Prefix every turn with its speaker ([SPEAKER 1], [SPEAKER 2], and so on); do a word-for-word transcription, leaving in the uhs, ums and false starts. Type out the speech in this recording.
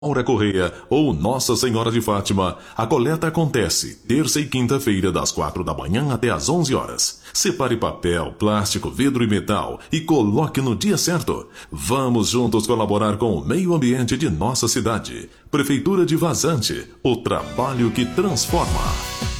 [SPEAKER 1] Laura Correia ou Nossa Senhora de Fátima, a coleta acontece terça e quinta-feira das quatro da manhã até às onze horas. Separe papel, plástico, vidro e metal e coloque no dia certo. Vamos juntos colaborar com o meio ambiente de nossa cidade. Prefeitura de Vazante, o trabalho que transforma.